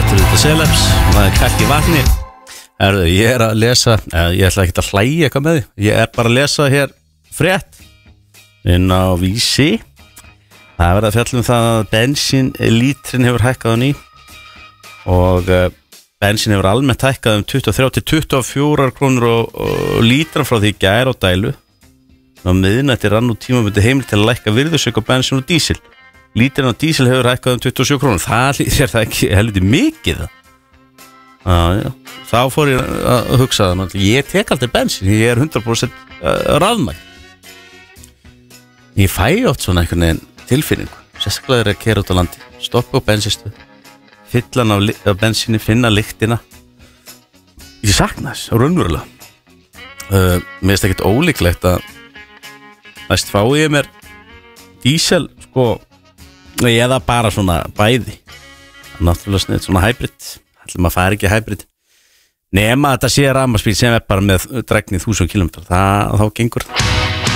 aftur þetta Celebs, það kallt í vatni. Ég að lesa, ég ætla ekki að hlæja eitthvað með því. Ég bara að lesa hér frétt inn á Vísi. Það verið að fjalla það að bensínlítrin hefur hækkað á ný og bensín hefur almennt hækkað 23 til 24 krónur og lítran frá því gær á dælu. Á miðnætti rann úr tímabundið heimil til að lækka virðisauka á bensín og dísil. Lítrin á dísil hefur hækkað 27 krónur. Það er það ekki helviti mikið. Já. Þá fór ég að hugsa það. Ég tek alltaf bensín, ég er 100% rafmagn. Ég fæ oft svona einhvern veginn tilfinningu. Sérstaklega er að keyra út á landi, stoppa á bensinstöð, fylla hann af bensíni, finna lyktina. Ég sakna þess, raunverulega. Mér finnst ekkert ólíklegt að næst fái ég mér dísel, sko, eða bara svona bæði. Náttúrulega snið, svona hybrid. Ætlum að fara ekki hybrid. Nema að þetta sé rafmagnsbíl sem er bara með dregnið 1000 km. Þá gengur það.